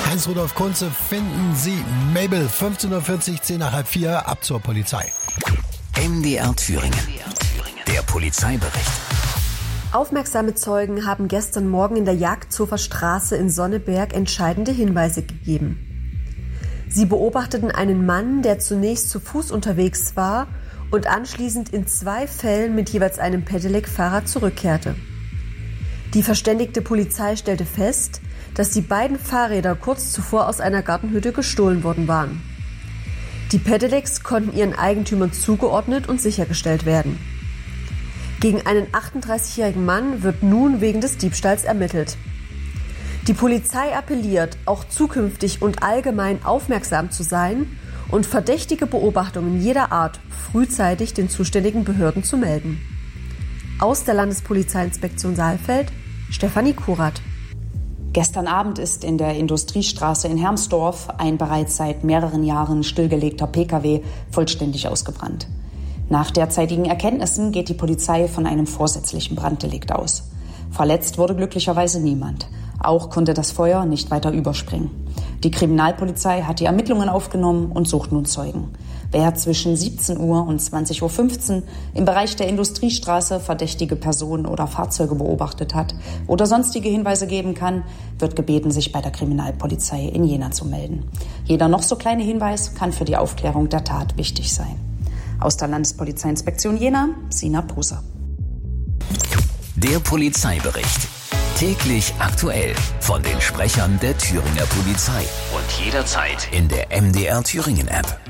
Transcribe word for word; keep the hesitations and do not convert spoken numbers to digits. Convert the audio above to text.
Heinz-Rudolf Kunze finden Sie Mabel, fünfzehn Uhr vierzig, zehn nach halb vier, ab zur Polizei. M D R Thüringen. Der Polizeibericht. Aufmerksame Zeugen haben gestern Morgen in der Jagdzofer Straße in Sonneberg entscheidende Hinweise gegeben. Sie beobachteten einen Mann, der zunächst zu Fuß unterwegs war und anschließend in zwei Fällen mit jeweils einem Pedelec-Fahrer zurückkehrte. Die verständigte Polizei stellte fest, dass die beiden Fahrräder kurz zuvor aus einer Gartenhütte gestohlen worden waren. Die Pedelecs konnten ihren Eigentümern zugeordnet und sichergestellt werden. Gegen einen achtunddreißigjährigen Mann wird nun wegen des Diebstahls ermittelt. Die Polizei appelliert, auch zukünftig und allgemein aufmerksam zu sein und verdächtige Beobachtungen jeder Art frühzeitig den zuständigen Behörden zu melden. Aus der Landespolizeiinspektion Saalfeld, Stefanie Kurat. Gestern Abend ist in der Industriestraße in Hermsdorf ein bereits seit mehreren Jahren stillgelegter P K W vollständig ausgebrannt. Nach derzeitigen Erkenntnissen geht die Polizei von einem vorsätzlichen Branddelikt aus. Verletzt wurde glücklicherweise niemand. Auch konnte das Feuer nicht weiter überspringen. Die Kriminalpolizei hat die Ermittlungen aufgenommen und sucht nun Zeugen. Wer zwischen siebzehn Uhr und zwanzig Uhr fünfzehn im Bereich der Industriestraße verdächtige Personen oder Fahrzeuge beobachtet hat oder sonstige Hinweise geben kann, wird gebeten, sich bei der Kriminalpolizei in Jena zu melden. Jeder noch so kleine Hinweis kann für die Aufklärung der Tat wichtig sein. Aus der Landespolizeiinspektion Jena, Sina Puser. Der Polizeibericht. Täglich aktuell von den Sprechern der Thüringer Polizei und jederzeit in der M D R Thüringen App.